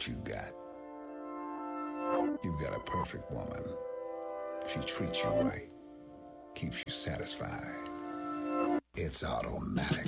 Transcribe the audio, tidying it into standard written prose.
what you got. You've got a perfect woman. She treats you right, keeps you satisfied. It's automatic.